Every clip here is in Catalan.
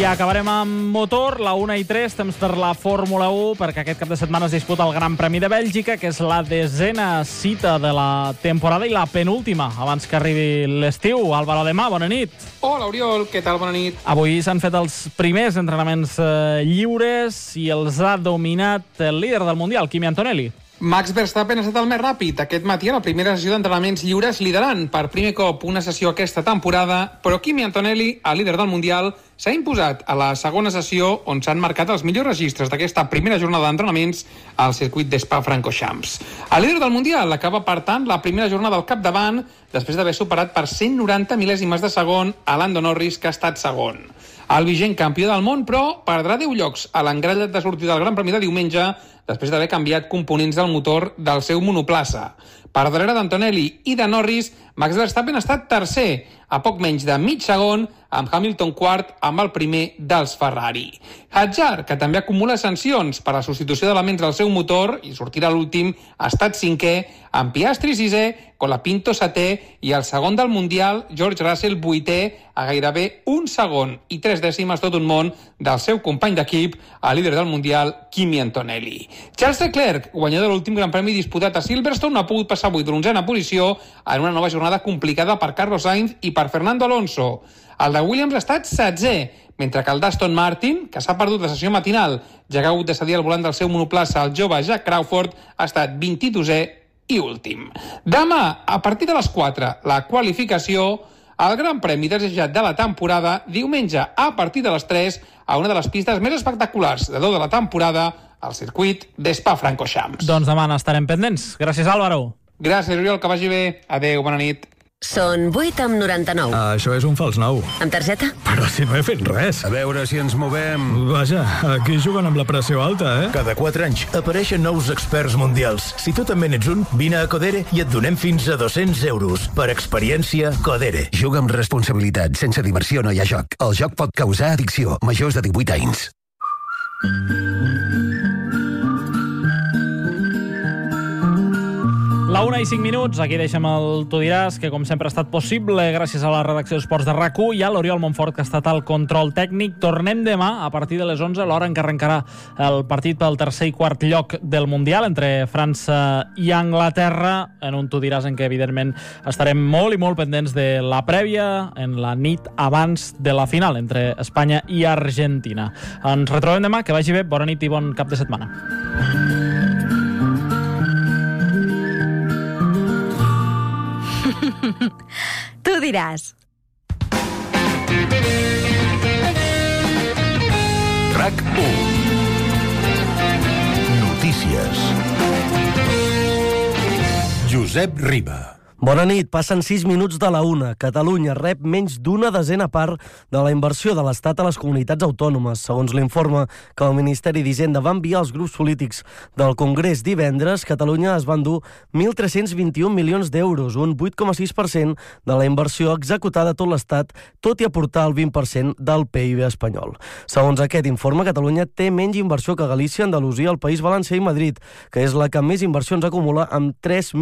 I acabarem amb motor, la 1:03, temps per la Fórmula 1, perquè aquest cap de setmana es disputa el Gran Premi de Bèlgica, que és la 10a cita de la temporada i la penúltima, abans que arribi l'estiu. Álvaro Ademà, bona nit. Hola, Oriol, què tal? Bona nit. Avui s'han fet els primers entrenaments lliures i els ha dominat el líder del Mundial, Kimi Antonelli. Max Verstappen ha estat el més ràpid aquest matí a la primera sessió d'entrenaments lliures, liderant per primer cop una sessió aquesta temporada, però Kimi Antonelli, el líder del Mundial, s'ha imposat a la segona sessió on s'han marcat els millors registres d'aquesta primera jornada d'entrenaments al circuit de Spa-Francorchamps. El líder del Mundial acaba, per tant, la primera jornada al capdavant després d'haver superat per 190 mil·lèsimes de segon a Lando Norris, que ha estat segon. El vigent campió del món, però, perdrà 10 llocs a l'engrellat de sortida del Gran Premi de diumenge després d'haver canviat components del motor del seu monoplaça. Per darrere d'Antonelli i de Norris, Max Verstappen ha estat tercer, a poc menys de mig segon, amb Hamilton quart amb el primer dels Ferrari. Hadjar, que també acumula sancions per la substitució d'elements del seu motor i sortirà l'últim, ha estat cinquè, amb Piastri sisè, Colapinto setè i el segon del Mundial, George Russell vuitè, a gairebé un segon i 3 dècimes tot un món del seu company d'equip, el líder del Mundial, Kimi Antonelli. Charles Leclerc, guanyador de l'últim Gran Premi disputat a Silverstone, ha pogut passar avui de l'11a posició en una nova jornada complicada per Carlos Sainz i per Fernando Alonso. El de Williams ha estat 16è, mentre que el d'Aston Martin, que s'ha perdut la sessió matinal, ja que ha hagut de cedir el volant del seu monoplaça al jove Jack Crawford, ha estat 22è i últim. Demà, a partir de les 4, la qualificació, el Gran Premi desitjat de la temporada, diumenge a partir de les 3, a una de les pistes més espectaculars de tota la temporada, al circuit de Spa-Francorchamps. Doncs demà n'estarem pendents. Gràcies, Álvaro. Gràcies, Oriol, que vagi bé. Adéu, bona nit. Són 8 amb 99. Això és un fals 9. Amb targeta? Però si no he fet res. A veure si ens movem. Vaja, aquí juguen amb la pressió alta, Cada 4 anys apareixen nous experts mundials. Si tu també n'ets un, vine a Codere i et donem fins a 200 euros. Per experiència, Codere. Juga amb responsabilitat. Sense diversió no hi ha joc. El joc pot causar addicció. Majors de 18 anys. La 1:05, aquí deixem el Tu diràs, que com sempre ha estat possible gràcies a la redacció d'Esports de RAC1 i a l'Oriol Montfort, que ha estat al control tècnic. Tornem demà a partir de les 11, l'hora en què arrencarà el partit pel tercer i quart lloc del Mundial entre França i Anglaterra, en un Tu diràs en què evidentment estarem molt i molt pendents de la prèvia en la nit abans de la final entre Espanya i Argentina. Ens retrobem demà, que vagi bé, bona nit i bon cap de setmana. Tu diràs. RAC1. Notícies. Josep Riba. Bona nit. Passen 6 minuts de la 1. Catalunya rep menys d'1 desena part de la inversió de l'Estat a les comunitats autònomes, segons l'informe que el Ministeri d'Hisenda va enviar als grups polítics del Congrés divendres. Catalunya es va endur 1.321 milions d'euros, un 8,6% de la inversió executada a tot l'Estat, tot i aportar el 20% del PIB espanyol. Segons aquest informe, Catalunya té menys inversió que Galícia, Andalusia, el País Valencià i Madrid, que és la que més inversions acumula amb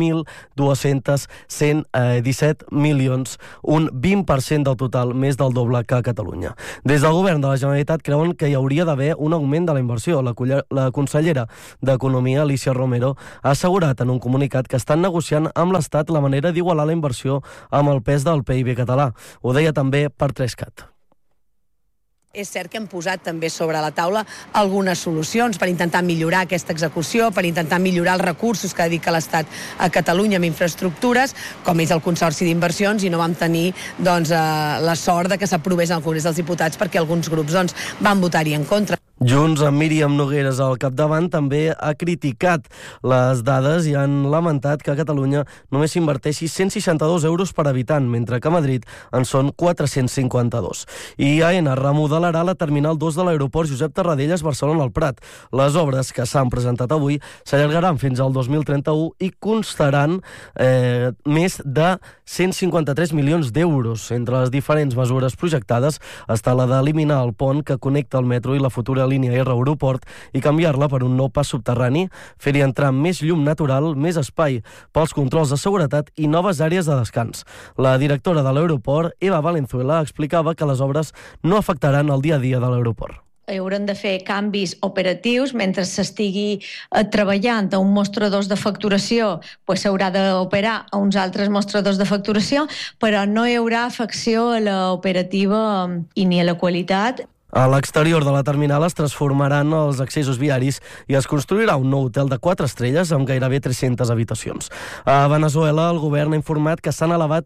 3.217 milions, un 20% del total, més del doble que a Catalunya. Des del govern de la Generalitat creuen que hi hauria d'haver un augment de la inversió. La consellera d'Economia, Alicia Romero, ha assegurat en un comunicat que estan negociant amb l'Estat la manera d'igualar la inversió amb el pes del PIB català. Ho deia també per 3CAT. És cert que hem posat també sobre la taula algunes solucions per intentar millorar aquesta execució, per intentar millorar els recursos que dedica l'Estat a Catalunya amb infraestructures, com és el Consorci d'Inversions, i no vam tenir la sort de que s'aprovés al Congrés dels Diputats perquè alguns grups van votar-hi en contra. Junts, amb Míriam Nogueras al capdavant, també ha criticat les dades i han lamentat que a Catalunya només s'inverteixi 162 euros per habitant, mentre que a Madrid en són 452. I AENA remodelarà la Terminal 2 de l'aeroport Josep Tarradellas Barcelona al Prat. Les obres que s'han presentat avui s'allargaran fins al 2031 i constaran més de 153 milions d'euros. Entre les diferents mesures projectades està la d'eliminar el pont que connecta el metro i la futura línia R Aeroport i canviar-la per un nou pas subterrani, fer-hi entrar més llum natural, més espai pels controls de seguretat i noves àrees de descans. La directora de l'aeroport, Eva Valenzuela, explicava que les obres no afectaran el dia a dia de l'aeroport. Haurem de fer canvis operatius mentre s'estigui treballant a un mostradors de facturació, s'haurà d'operar a uns altres mostradors de facturació, però no hi haurà afecció a l'operativa i ni a la qualitat. A l'exterior de la terminal es transformaran els accessos viaris i es construirà un nou hotel de 4 estrelles amb gairebé 300 habitacions. A Venezuela, el govern ha informat que s'han elevat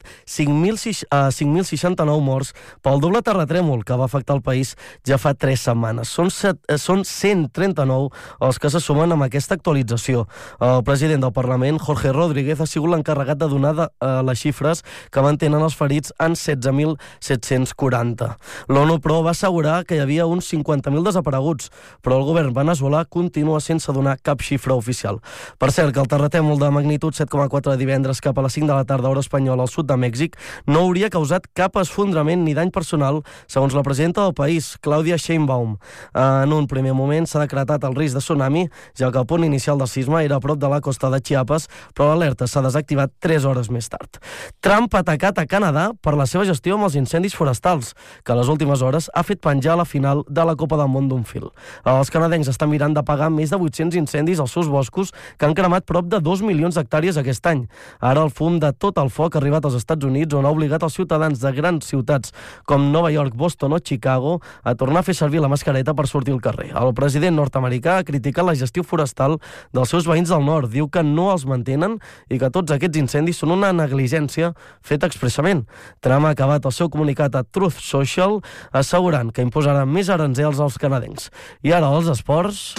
5.069 morts pel doble terratrèmol que va afectar el país ja fa 3 setmanes. Són 139 els que se sumen amb aquesta actualització. El president del Parlament, Jorge Rodríguez, ha sigut l'encarregat de donar les xifres que mantenen els ferits en 16.740. L'ONU, però, va assegurar que hi havia uns 50.000 desapareguts, però el govern veneçolà continua sense donar cap xifra oficial. Per cert, que el terratrèmol de magnitud 7,4 divendres cap a les 5 de la tarda hora espanyola al sud de Mèxic no hauria causat cap esfondrament ni dany personal, segons la presidenta del país, Claudia Sheinbaum. En un primer moment s'ha decretat el risc de tsunami, ja que el punt inicial del sisme era a prop de la costa de Chiapas, però l'alerta s'ha desactivat 3 hores més tard. Trump ha atacat a Canadà per la seva gestió amb els incendis forestals, que a les últimes hores ha fet penjar la final de la Copa del Món d'un fil. Els canadencs estan mirant d'apagar més de 800 incendis als seus boscos que han cremat prop de 2 milions d'hectàrees aquest any. Ara el fum de tot el foc ha arribat als Estats Units, on ha obligat els ciutadans de grans ciutats com Nova York, Boston o Chicago a tornar a fer servir la mascareta per sortir al carrer. El president nord-americà ha criticat la gestió forestal dels seus veïns del nord. Diu que no els mantenen i que tots aquests incendis són una negligència feta expressament. Trump ha acabat el seu comunicat a Truth Social assegurant que imposarà més aranzels als canadencs. I ara els esports.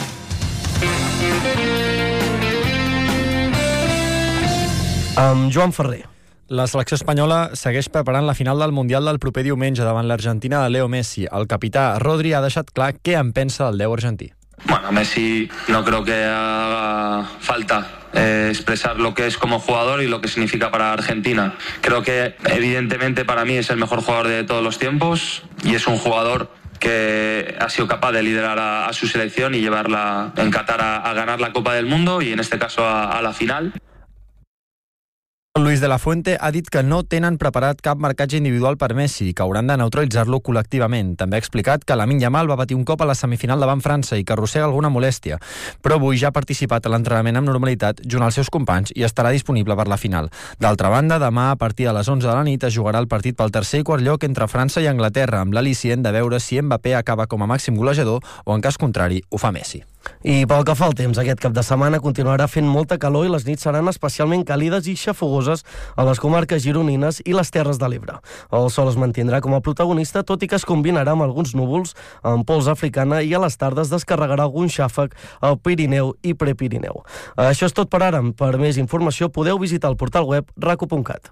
Amb Joan Ferrer. La selecció espanyola segueix preparant la final del Mundial del proper diumenge davant l'Argentina de Leo Messi. El capità Rodri ha deixat clar què en pensa del 10 argentí. Bueno, Messi no creo que haga falta expresar lo que es como jugador y lo que significa para Argentina. Creo que evidentemente para mí es el mejor jugador de todos los tiempos y es un jugador que ha sido capaz de liderar a su selección y llevarla en Qatar a ganar la Copa del Mundo y en este caso a la final. Luis de la Fuente ha dit que no tenen preparat cap marcatge individual per Messi i que hauran de neutralitzar-lo col·lectivament. També ha explicat que Lamine Yamal va patir un cop a la semifinal davant França i que arrossega alguna molèstia, però avui ja ha participat a l'entrenament amb normalitat junt als seus companys i estarà disponible per la final. D'altra banda, demà a partir de les 11 de la nit es jugarà el partit pel tercer i quart lloc entre França i Anglaterra, amb l'al·licient de veure si Mbappé acaba com a màxim golejador o, en cas contrari, ho fa Messi. I pel que fa al temps, aquest cap de setmana continuarà fent molta calor i les nits seran especialment càlides i xafogoses a les comarques gironines i les Terres de l'Ebre. El sol es mantindrà com a protagonista, tot i que es combinarà amb alguns núvols amb pols africana i a les tardes descarregarà algun xàfec al Pirineu i Prepirineu. Això és tot per ara. Per més informació podeu visitar el portal web raco.cat.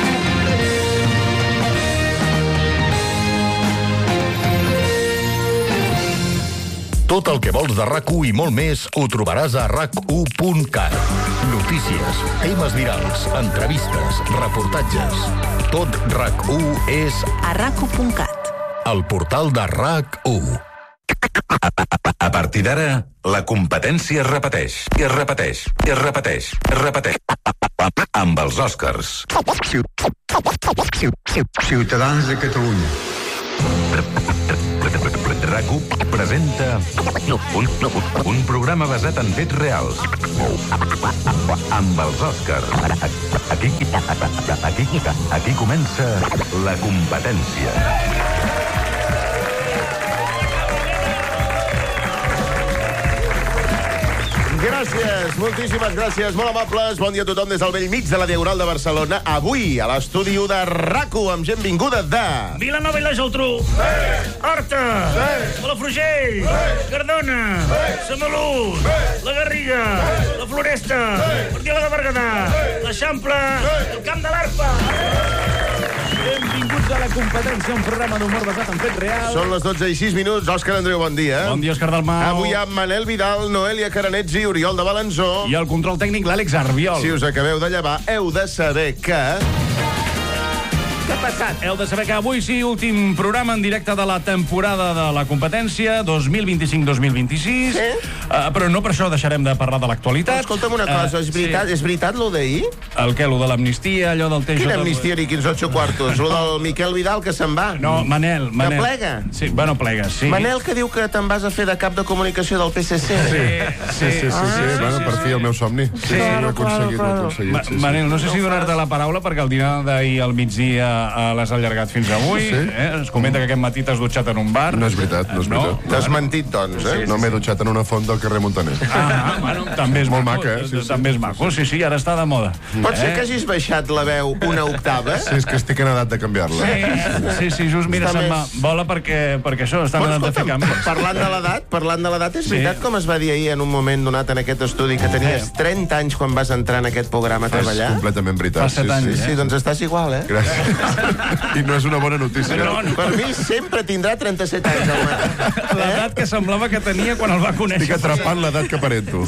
Tot el que vols de RAC1 i molt més ho trobaràs a rac1.cat. Notícies, temes virals, entrevistes, reportatges. Tot RAC1 és a rac1.cat. El portal de RAC1. A partir d'ara, la competència es repeteix, i es repeteix, i es repeteix, i es repeteix. Amb els Oscars. Ciutadans de Catalunya. RAC1 presenta un programa basat en fets reals. Amb els Oscars. Aquí comença la competència. Gràcies, moltíssimes gràcies, molt amables. Bon dia a tothom des del bell mig de la Diagonal de Barcelona. Avui, a l'estudi de RAC1, amb gent vinguda de... Vilanova i la Geltrú, Horta, Palafrugell, Cardona, Samalús, la Garriga, la Floresta, Martí de Berguedà, l'Eixample, el Camp de l'Arpa. Benvinguts a la competència, un programa d'humor basat en fets reals. Són les 12:06. Òscar Andreu, bon dia. Bon dia, Òscar Dalmau. Avui amb Manel Vidal, Noelia Caranets i Oriol de Balanzó. I el control tècnic, l'Àlex Arbiol. Si us acabeu de llevar, heu de saber que... Què ha passat? Heu de saber que avui sí, últim programa en directe de la temporada de la competència 2025-2026. Sí? Però no per això deixarem de parlar de l'actualitat. Escolta'm una cosa, és veritat lo d'ahir? El què? Lo de l'amnistia, allò del TJ... Quina amnistia ni 15 8 quartos? Lo del Miquel Vidal que se'n va. No, Manel. Que plega? Sí, bueno, plega, sí. Manel que diu que te'n vas a fer de cap de comunicació del PSC. Sí. Bueno, per fi el meu somni. Sí, ho he aconseguit. Manel, no sé si donar-te la paraula perquè el dinar d'ahir al migdia l'has allargat fins avui. Es comenta que aquest matí t'has dutxat en un bar. No és veritat, no és veritat. T'has mentit, doncs, eh? No m'he dutxat en una font del carrer Montaner. Bueno, també és molt maca, també és maco. Sí, ara està de moda. Pot ser que hagis baixat la veu una octava? Sí, és que estic en edat de canviar-la. Sí, just mira, se'n vola perquè això, està en edat de fer canvis. Parlant de l'edat, és veritat com es va dir ahir en un moment donat en aquest estudi que tenies 30 anys quan vas entrar en aquest programa a treballar? És completament veritat. Fa 7 anys, Sí, doncs estàs igual, eh? Gràcies. I no és una bona notícia. Per mi sempre tindrà 37 anys, home. L'edat que semblava que tenia quan el va conèixer. Estic atrapant l'edat que aparento.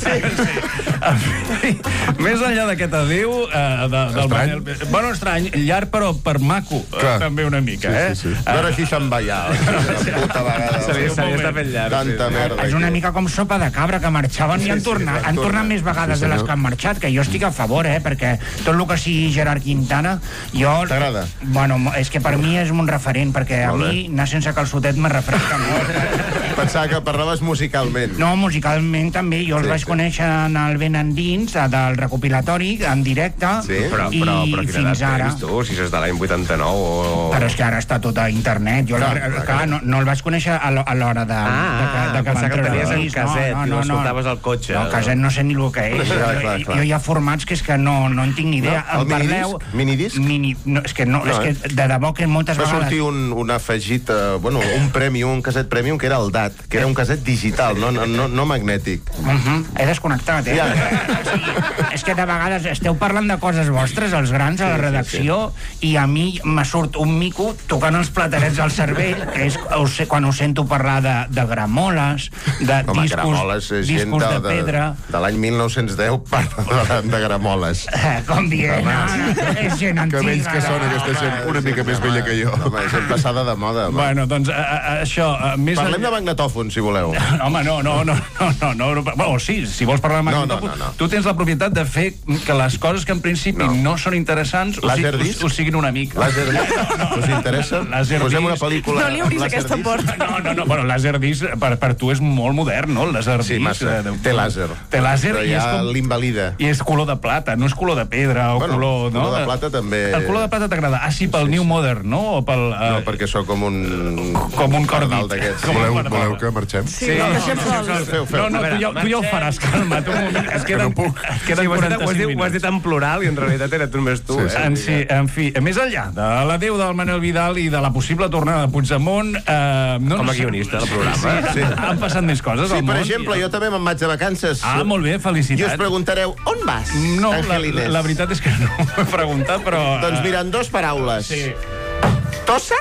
Més enllà d'aquest adéu del Manel... Bueno, estrany, llarg però per maco, també una mica, eh? Ara sí se'n va ja. Puta vegada. Se li està fent llarg. Tanta merda. És una mica com sopa de cabra que marxaven i han tornat més vegades de les que han marxat, que jo estic a favor, perquè tot el que sigui Gerard Quintana, jo... T'agrada? Bueno, és que per mi és un referent, perquè a mi anar sense calçotet me refresca molt. Pensava que parlaves musicalment. No, musicalment també. Jo els vaig conèixer en el Ben Endins, del recopilatori, en directe, i fins ara... Si és de l'any 89 o... Però és que ara està tot a internet. Jo no el vaig conèixer a l'hora de que pensava que tenies en caset i ho escoltaves al cotxe. No, caset no sé ni el que és. Jo hi ha formats que és que no en tinc ni idea. El minidisc? És que de debò que moltes vegades... Va sortir un afegit, un premium, un caset premium, que era el DAT, que era un caset digital, no magnètic. He desconnectat, És que de vegades esteu parlant de coses vostres, els grans, a la redacció, i a mi me surt un mico tocant els platerets al cervell, que és quan ho sento parlar de gramoles, de discos de pedra... De l'any 1910 parlen de gramoles. Com dient, és gent antiga. Que vells que són aquesta gent, una mica més vella que jo. Home, gent passada de moda. Bueno, doncs això... Parlem de magnetòfon, si voleu. Home, no. Bueno, sí, si vols parlar de magnetòfon, tu tens la propietat de fer que les coses que en principi no són interessants ho siguin una mica. Laserdisc? Us interessa? Posem una pel·lícula... No li obris aquesta porta. No. Bueno, Laserdisc per tu és molt modern, no? Sí, massa. Té làser. Té làser i ja l'invalida. I és color de plata, no és color de pedra o color... El color de plata també... El color de plata t'agrada? Ah, sí, pel New Modern, no? O pel... No, perquè sóc com un cordal d'aquests. Voleu que marxem? Sí, deixem sols. No, tu ja ho faràs, calma't un moment. Es queden 45 minuts. Ho has dit en plural i en realitat era només tu. En fi, més enllà de l'adéu del Manel Vidal i de la possible tornada de Puigdemont... Com a guionista del programa. Han passat més coses al món. Sí, per exemple, jo també me'n vaig de vacances. Ah, molt bé, felicitats. I us preguntareu, on vas, No, Angelines? la veritat és que no ho he preguntat, però... Doncs mira, en 2 paraules. Sí. Tossa?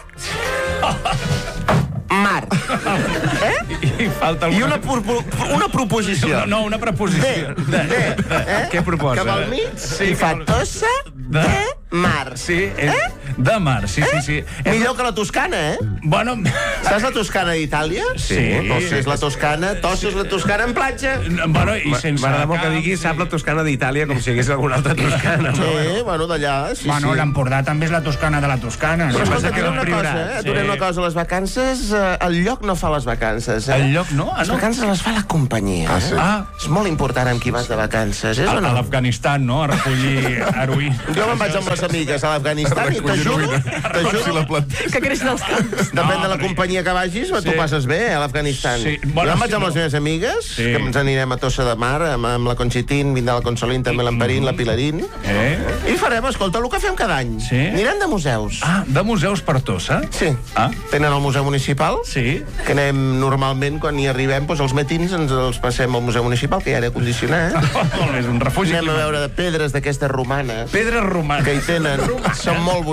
Mar. I falta I una proposició. No, una preposició. Què proposa? Cap al mig i fa tossa de mar. Sí, de mar, sí. Millor que la Toscana, eh? Bueno... Saps la Toscana d'Itàlia? Sí. Tossa és la Toscana, en platja. Bueno, i sense... M'agrada molt que diguis sap la Toscana d'Itàlia com si hagués alguna altra Toscana. Sí, bueno, d'allà, sí. Bueno, l'Empordà també és la Toscana de la Toscana. Però escolta, que una cosa, durant una cosa, les vacances, el lloc no fa les vacances, eh? El lloc no? Les vacances les fa la companyia. És molt important amb qui vas de vacances, és o no? A l'Afganistan, no? A recollir heroïna. Jo me'n vaig amb les amigues a l'Afganistan i t'ajudo. Que creixen els camps. Depèn de la companyia que vagis, tu passes bé, a l'Afganistan. Jo me'n vaig amb les meves amigues, que ens anirem a Tossa de Mar, amb la Conxitín, vindrà la Consolín, també l'Amperín, la Pilarín. I farem, escolta, el que fem cada any. Anirem de museus. Ah, de museus per Tossa? Sí. Tenen el Museu Municipal, que anem normalment, quan hi arribem, els matins ens els passem al Museu Municipal, que hi ha aire condicionat. Molt bé, és un refugi. Anem a veure de pedres d'aquestes romanes. Pedres romanes. Que hi tenen. Són molt boniques.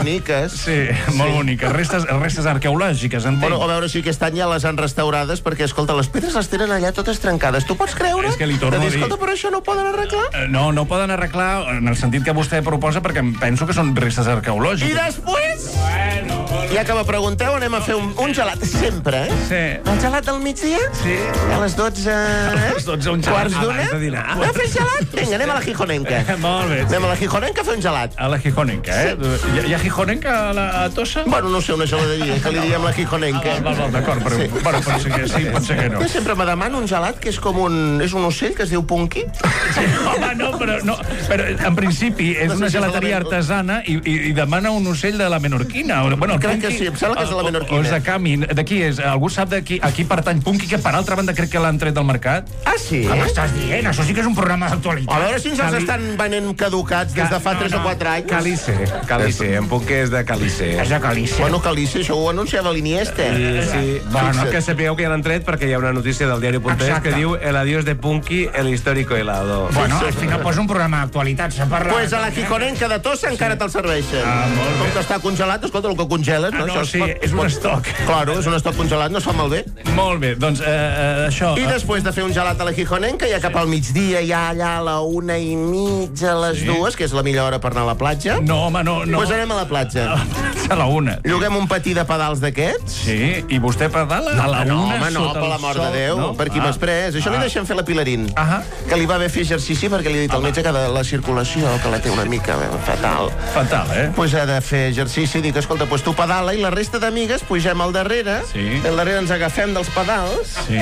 boniques. Sí, molt boniques. Restes arqueològiques, entenc. Bueno, a veure si aquest any ja les han restaurades, perquè, escolta, les pedres les tenen allà totes trencades. Tu pots creure? És que li torno a dir... Escolta, però això no ho poden arreglar? No, no ho poden arreglar en el sentit que vostè proposa, perquè em penso que són restes arqueològiques. I després... Ja que me pregunteu, anem a fer un gelat. Sempre, eh? Sí. El gelat del migdia? Sí. A les 12... A les 12 un gelat. Quarts d'una? Abans de dinar. A fer gelat? Vinga, anem a la Gijonenca. Molt bé. Anem a la Gijonenca a fer un gelat. A la Gijonenca, eh? Sí. Hi ha Gijonenca a Tossa? Bueno, no sé, una geladeria, que li diem la Gijonenca. D'acord, però sí. Bueno, pot ser que sí, pot ser que no. Jo sempre me demano un gelat que és com un... És un ocell que es diu Punky. Sí, home, no, però en principi és una gelateria artesana i demana un ocell de la menorquina. Bueno, crec que sí, em sembla que és de la menorquina. O és de Cami. De qui és? Algú sap de qui pertany Punky, que per altra banda crec que l'han tret del mercat? Ah, sí? Què m'estàs dient? Això sí que és un programa d'actualitat. A veure si ens els estan venent caducats des de fa 3 o 4 anys. Calice. En Punky és de Calice. És de Calice. Bueno, Calice, això ho anunciava l'Iniesta. Sí. Bueno, que sapigueu que ja l'han tret perquè hi ha una notícia del diari.es que diu el adiós de Punky, el histórico helado. Bueno, al final posa un programa d'actualitat. Pues a la Gijonenca de Tossa encara te'l serveixen. Com que està congelat, escolta, el que congeles... No, sí, és un estoc. Claro, és un estoc congelat, no es fa malbé. Molt bé, doncs això... I després de fer un gelat a la Gijonenca, ja cap al migdia, ja allà a la 1:30, a les 2, que és la millor hora per anar a la platja. No, home, no. Pues anem a la platja. A la 1. Lloguem un patí de pedals d'aquests. Sí, i vostè pedala a la 1 home, no, per l'amor de Déu. No? Per qui m'has pres. Això li deixem fer la Pilarín. Que li va bé fer exercici perquè li ha dit al metge que de la circulació, que la té una mica fatal. Fatal, eh? Pues ha de fer exercici. Dic, escolta, pues tu pedala i la resta d'amigues pugem al darrere. Sí. Al darrere ens agafem dels pedals. Sí.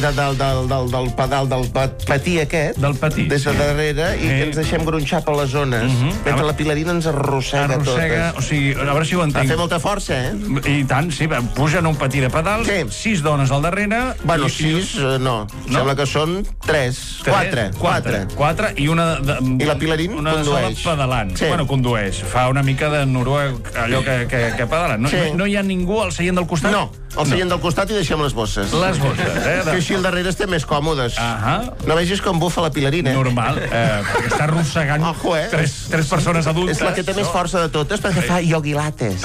Del pedal del patí aquest. Del patí. Des de darrere i que ens deixem gronxar per les zones. Mentre la Pilarina ens arrossega totes. O sigui, a veure si ho entenc. Va fer molta força, eh? I tant, sí. Pugen un patí de pedals, 6 dones al darrere... Bueno, 6, no. Sembla que són 3. 4 i una... I la Pilarín condueix. Sola pedalant. Bueno, condueix. Fa una mica de noruec, allò que pedalen. No hi ha ningú al seient del costat? No, al seient del costat i deixem les bosses. Les bosses, eh? Que així al darrere estem més còmodes. No vegis com bufa la Pilarina. Normal, perquè està arrossegant tres persones adultes. És la que té més força de totes perquè fa yogilates.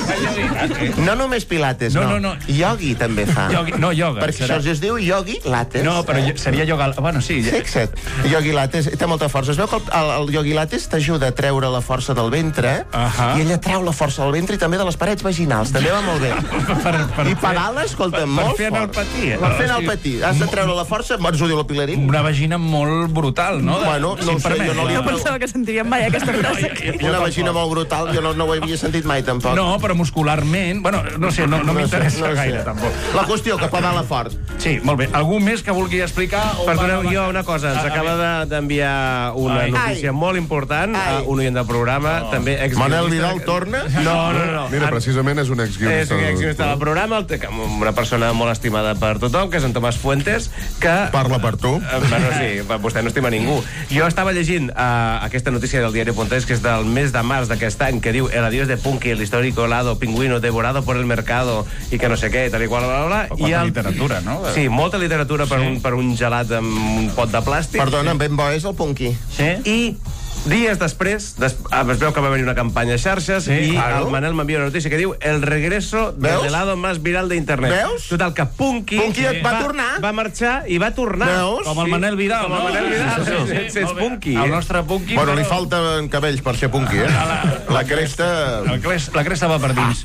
No només pilates, no. Yogi també fa. No, ioga. Perquè això es diu yogi lates. No, però seria yoga... Bueno, sí. Fixa't. Yogi lates té molta força. Es veu que el yogi lates t'ajuda a treure la força del ventre i ella treu la força del ventre i també de les parets vaginals. També va molt bé. I pedala, escolta, molt fort. Per fer anar el patí. Per fer anar el patí. Has de treure la força, ens ho diu la Pilarín. Una vagina molt brutal, no? Bueno, no ho sé, jo no li... No pensava que sentiríem mai aquesta frase. Una vagina molt brutal, jo no ho havia sentit mai, tampoc. No, però muscularment... Bueno, no sé, no m'interessa gaire, tampoc. La qüestió, que pedala fort. Sí, molt bé. Algú més que vulgui explicar? Perdoneu, jo una cosa. Ens acaba d'enviar una notícia molt important a un oient del programa, també exguionista. Manel Vidal torna? No. Mira, precisament és un exguionista. És un exguionista del programa, una persona molt estimada per tothom, que és en Tomàs Fuentes, que... Parla per tu. Bueno, sí, vostè no estima ningú. Jo estava llegint aquesta notícia del diari.es, que és del mes de març d'aquest any, que diu el adiós de Punky, el histórico helado pingüino devorado por el mercado, i que no sé què, tal i qual, Quanta literatura, no? Sí, molta literatura per un gelat amb un pot de plàstic. Perdona, ben bo és el Punky. Sí? I dies després, es veu que va haver una campanya a xarxes i el Manel m'envia una notícia que diu el regreso del helado más viral de internet. Veus? Total, que Punky va tornar. Va marxar i va tornar. Veus? Com el Manel Vidal, no? Com el Manel Vidal, sense Punky. El nostre Punky... Bueno, li falten cabells per ser Punky, eh? La cresta... La cresta va per dins.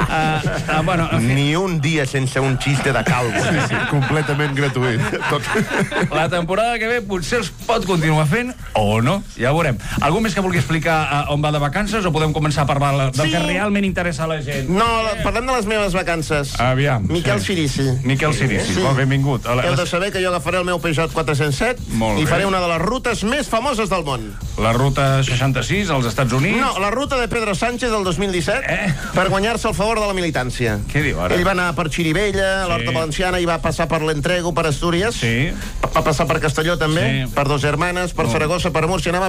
Ni un dia sense un xiste de calvo. Sí, completament gratuït. La temporada que ve potser els pot continuar fent o no, ja ho veurem. Algú més que vulgui explicar on va de vacances o podem començar a parlar del que realment interessa a la gent? No, parlem de les meves vacances. Aviam. Miquel Cirici. Miquel Cirici, benvingut. Heu de saber que jo agafaré el meu Peugeot 407 i faré una de les rutes més famoses del món. La ruta 66 als Estats Units? No, la ruta de Pedro Sánchez del 2017 per guanyar-se el favor de la militància. Què diu ara? Ell va anar per Xirivella, a l'Horta Valenciana, i va passar per l'Entrego, per Astúries. Sí. Va passar per Castelló també, per Dos Hermanes, per Saragossa, per Múrcia. Anava picant a la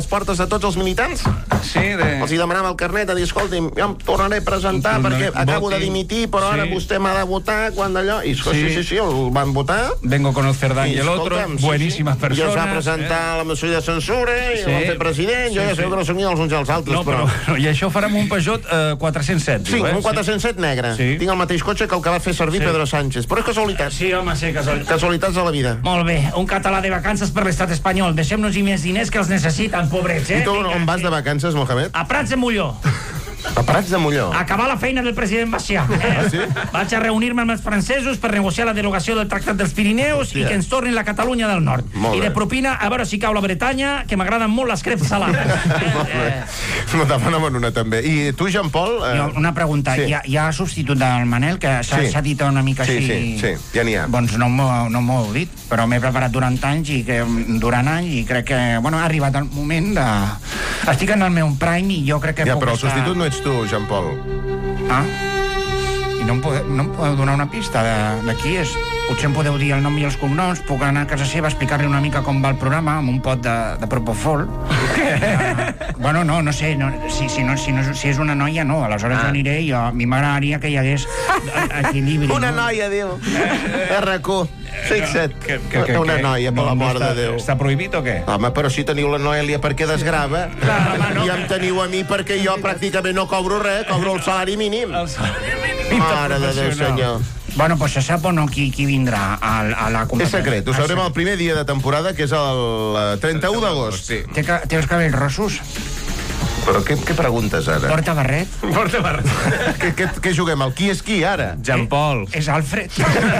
les portes de tots els militants? Sí, Els hi demanava el carnet de dir, escolti'm, jo em tornaré a presentar perquè acabo de dimitir, però ara vostè m'ha de votar quan d'allò... I sí, el van votar. Vengo con el Cerdán y el otro, bueníssimes persones. I els va presentar la moció de censura i el van fer president, jo ja sé que no són ni els uns i els altres, però... I això farem un Peugeot 407, sí, un 407 negre. Tinc el mateix cotxe que el que va fer servir Pedro Sánchez, però és casualitat. Sí, home, sí, casualitat. Casualitats de la vida. Molt bé, un català de vacances per l'estat espanyol. Deixem-nos-hi més diners que els necessiten, pobrets, I tu on vas de vacances, Mohamed? A Prats de Molló. A Prats de Molló? Acabar la feina del president Macià. Sí? Vaig a reunir-me amb els francesos per negociar la derogació del Tractat dels Pirineus i que ens tornin la Catalunya del Nord. I de propina, a veure si cau la Bretanya, que m'agraden molt les crepes salades. No demana'm una també. I tu, Jean-Paul? Una pregunta. Hi ha substitut del Manel, que s'ha dit una mica així... Sí, ja n'hi ha. Doncs no m'ho heu dit, però m'he preparat durant anys i crec que, bueno, ha arribat el moment de... Estic en el meu prime i jo crec que... Ja, però el substitut no ets tu, Jean-Paul. Ah? I no em podeu donar una pista de qui és? Potser em podeu dir el nom i els cognoms, puc anar a casa seva a explicar-li una mica com va el programa, amb un pot de Propofol. Bueno, no sé, si és una noia, no, aleshores jo aniré i a mi m'agradaria que hi hagués equilibri. Una noia, diu. RQ. Fixa't, una noia, per l'amor de Déu. Està prohibit o què? Home, però si teniu la Noèlia perquè desgrava, i em teniu a mi perquè jo pràcticament no cobro res, cobro el salari mínim. Mare de Déu, senyor. Bueno, pues se sap o no qui vindrà a la competició? És secret, ho sabrem el primer dia de temporada, que és el 31 d'agost. Té els cabells rossos? Però què preguntes ara? Porta barret? Porta barret. Què juguem? El qui és qui, ara? Jean-Paul. És Alfred.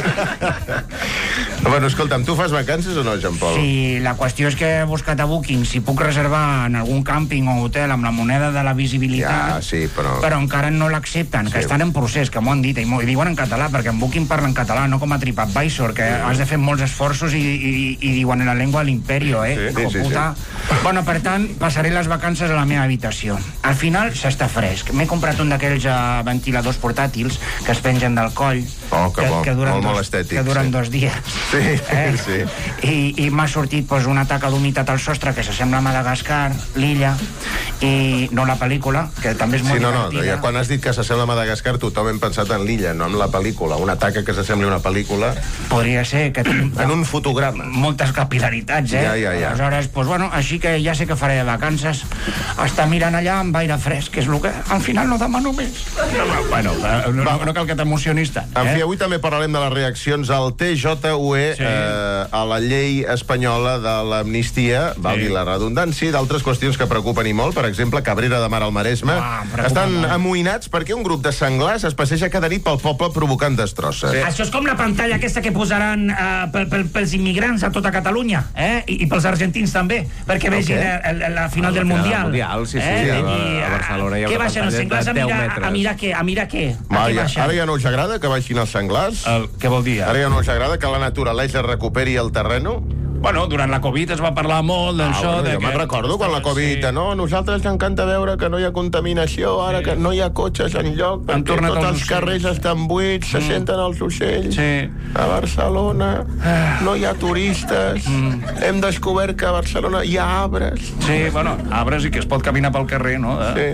Bueno, escolta'm, tu fas vacances o no, Jean-Paul? Sí, la qüestió és que he buscat a Booking si puc reservar en algun càmping o hotel amb la moneda de la visibilitat. Ja, sí, però encara no l'accepten, que estan en procés, que m'ho han dit, i m'ho diuen en català, perquè en Booking parla en català, no com a TripAdvisor, que has de fer molts esforços i diuen en la llengua de l'imperio, Sí. Bueno, per tant, passaré les vacances a la meva habitació. Al final s'està fresc. M'he comprat un d'aquells ventiladors portàtils que es pengen del coll. Oh, que bo, molt estètic. Que duren 2 dies. Sí. I m'ha sortit una taca d'humitat al sostre que s'assembla a Madagascar, l'illa, i no la pel·lícula, que també és molt divertida. Quan has dit que s'assembla a Madagascar, tothom hem pensat en l'illa, no en la pel·lícula. Una taca que s'assembli a una pel·lícula. Podria ser que... En un fotograma. Moltes capilaritats, Ja. Aleshores, així que ja sé que faré de vacances. Estar mirant allà amb aire fresc, que és el que al final no demano més. Bueno, no cal que t'emocionis tant. En fi, avui també parlarem de les reaccions al TJUE, a la llei espanyola de l'amnistia, valgui la redundància, i d'altres qüestions que preocupen i molt. Per exemple, Cabrera de Mar al Maresme. Estan amoïnats perquè un grup de senglars es passeja cada nit pel poble provocant destrosses. Això és com la pantalla aquesta que posaran pels immigrants a tota Catalunya, i pels argentins també, perquè vegin la final del Mundial. Sí, a Barcelona hi ha una pantalla de 10 metres. A mirar què? Ara ja no us agrada que baixin els senglars? Què vol dir? Ara ja no us agrada que la naturalesa recuperi el terreno? Bueno, durant la Covid es va parlar molt d'això... Jo me'n recordo quan la Covid, no? A nosaltres ens encanta veure que no hi ha contaminació, ara que no hi ha cotxes enlloc, perquè tots els carrers estan buits, se senten els ocells. A Barcelona no hi ha turistes. Hem descobert que a Barcelona hi ha arbres. Sí, bueno, arbres i que es pot caminar pel carrer, no? Sí.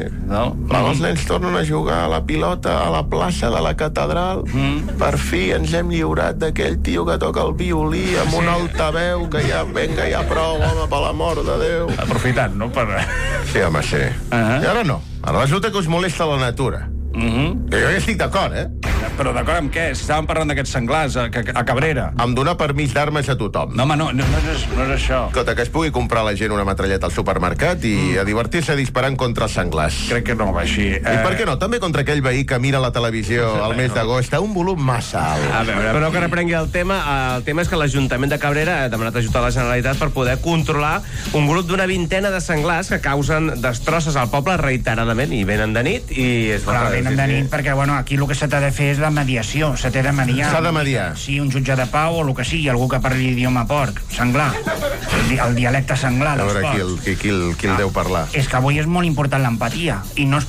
Els nens tornen a jugar a la pilota a la plaça de la catedral. Per fi ens hem lliurat d'aquell tio que toca el violí amb un altaveu que venga, ja prou, home, per l'amor de Déu. Aprofitant, no? Sí, home, sí. I ara no. Ara resulta que us molesta la natura. Que jo ja estic d'acord, Però d'acord amb què? Si estàvem parlant d'aquests senglars a Cabrera. Amb donar permís d'armes a tothom. No, home, no és això. Escolta, que es pugui comprar la gent una metralleta al supermercat i a divertir-se disparant contra els senglars. Crec que no va així. I per què no? També contra aquell veí que mira la televisió al mes d'agost a un volum massa alt. A veure, però que reprengui el tema és que l'Ajuntament de Cabrera ha demanat ajut a la Generalitat per poder controlar un grup d'una vintena de senglars que causen destrosses al poble reiteradament i venen de nit i es fa... Venen de nit perquè, aquí el que s'ha de fer és la mediació, s'ha de mediar. S'ha de mediar. Sí, un jutge de pau o el que sigui, algú que parli idioma porc, senglar, el dialecte senglar dels porcs. A veure qui el deu parlar. És que avui és molt important l'empatia, i no es